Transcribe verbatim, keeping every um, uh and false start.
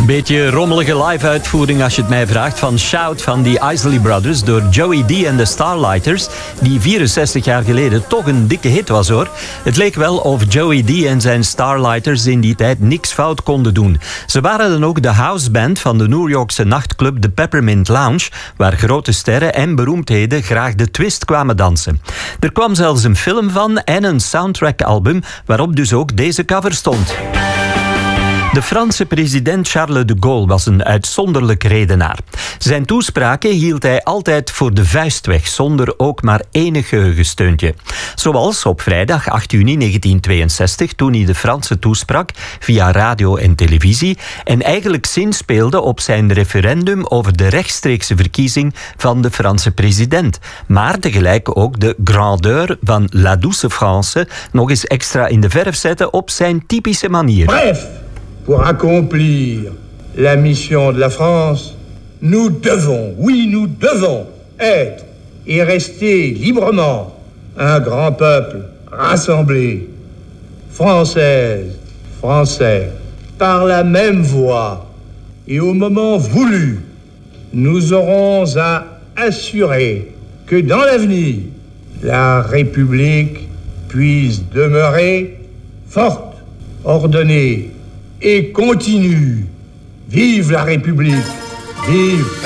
Een beetje rommelige live-uitvoering als je het mij vraagt van Shout van The Isley Brothers door Joey D en de Starlighters, die vierenzestig jaar geleden toch een dikke hit was hoor. Het leek wel of Joey D en zijn Starlighters in die tijd niks fout konden doen. Ze waren dan ook de houseband van de New Yorkse nachtclub The Peppermint Lounge, waar grote sterren en beroemdheden graag de twist kwamen dansen. Er kwam zelfs een film van en een soundtrack-album waarop dus ook deze cover stond. De Franse president Charles de Gaulle was een uitzonderlijk redenaar. Zijn toespraken hield hij altijd voor de vuist weg, zonder ook maar enig geheugensteuntje. Zoals op vrijdag acht juni negentien tweeënzestig, toen hij de Fransen toesprak via radio en televisie en eigenlijk zinspeelde op zijn referendum over de rechtstreekse verkiezing van de Franse president. Maar tegelijk ook de grandeur van La Douce France nog eens extra in de verf zetten op zijn typische manier. Bref! Pour accomplir la mission de la France, nous devons, oui, nous devons être et rester librement un grand peuple rassemblé, Françaises, Français, par la même voix. Et au moment voulu, nous aurons à assurer que dans l'avenir, la République puisse demeurer forte, ordonnée, et continue. Vive la République! Vive